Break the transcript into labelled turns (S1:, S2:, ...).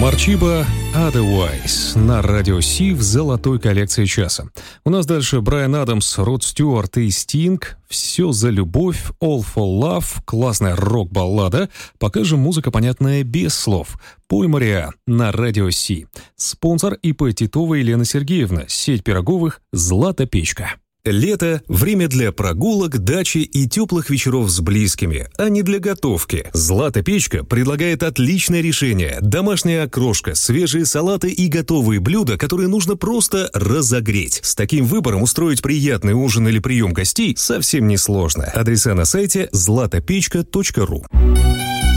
S1: Марчиба Otherwise на радио Си в золотой коллекции часа. У нас дальше Брайан Адамс, Род Стюарт и Стинг. «Все за любовь», «All for Love», классная рок-баллада, пока же музыка понятная без слов. Поль Мариа на радио Си. Спонсор ИП Титова Елена Сергеевна, сеть пироговых «Злата печка».
S2: Лето – время для прогулок, дачи и теплых вечеров с близкими, а не для готовки. «Злата печка» предлагает отличное решение. Домашняя окрошка, свежие салаты и готовые блюда, которые нужно просто разогреть. С таким выбором устроить приятный ужин или прием гостей совсем несложно. Адреса на сайте zlatopechka.ru.